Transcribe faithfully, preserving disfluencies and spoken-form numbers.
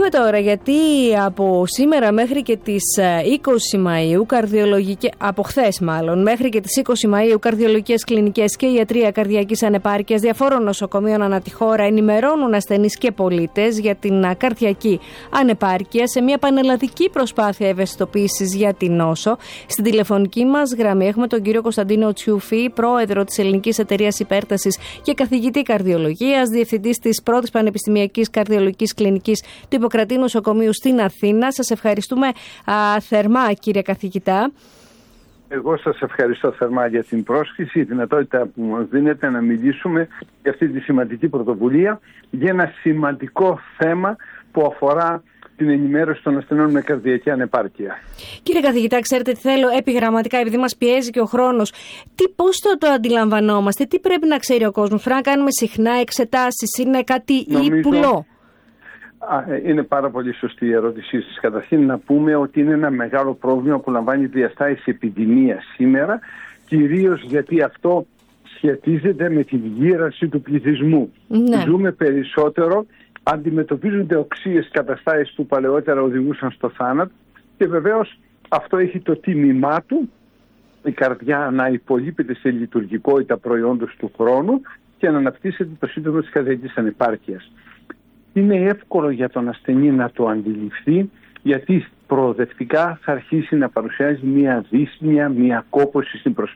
τώρα, γιατί από σήμερα μέχρι και τις είκοσι Μαΐου, καρδιολογικές, από χθες μάλλον, μέχρι και τις είκοσι Μαΐου, καρδιολογικές κλινικές και ιατρία καρδιακής ανεπάρκειας διαφόρων νοσοκομείων ανά τη χώρα ενημερώνουν ασθενείς και πολίτες για την καρδιακή ανεπάρκεια σε μια πανελλαδική προσπάθεια ευαισθητοποίησης για την νόσο. Στην τηλεφωνική μας γραμμή έχουμε τον κύριο Κωνσταντίνο Τσιούφη, πρόεδρο της Ελληνικής Εταιρείας Υπέρτασης και καθηγητή καρδιολογίας, διευθυντής της πρώτης πανεπιστημιακής καρδιολογικής κλινικής του Ιπποκρατίου Νοσοκομείου στην Αθήνα. Σας ευχαριστούμε α, θερμά, κύριε καθηγητά. Εγώ σας ευχαριστώ θερμά για την πρόσκληση, η δυνατότητα που μας δίνεται να μιλήσουμε για αυτή τη σημαντική πρωτοβουλία, για ένα σημαντικό θέμα που αφορά την ενημέρωση των ασθενών με καρδιακή ανεπάρκεια. Κύριε καθηγητά, ξέρετε τι θέλω επιγραμματικά, επειδή μας πιέζει και ο χρόνος. Τι, πώς το, το αντιλαμβανόμαστε, τι πρέπει να ξέρει ο κόσμος? Πρέπει να κάνουμε συχνά εξετάσεις, είναι κάτι ύπουλο? Είναι πάρα πολύ σωστή η ερώτησή σας. Καταρχήν να πούμε ότι είναι ένα μεγάλο πρόβλημα που λαμβάνει διαστάσεις επιδημίας σήμερα, κυρίως γιατί αυτό σχετίζεται με τη γύρανση του πληθυσμού. Ναι. Ζούμε περισσότερο, αντιμετωπίζονται οξύες καταστάσεις που παλαιότερα οδηγούσαν στο θάνατο και βεβαίως αυτό έχει το τίμημά του, η καρδιά να υπολείπεται σε λειτουργικότητα προϊόντος του χρόνου και να αναπτύσσεται το σύντομο της καρδιακής ανεπάρκειας. Είναι εύκολο για τον ασθενή να το αντιληφθεί, γιατί προοδευτικά θα αρχίσει να παρουσιάζει μια δύσπνοια, μια κόπωση στην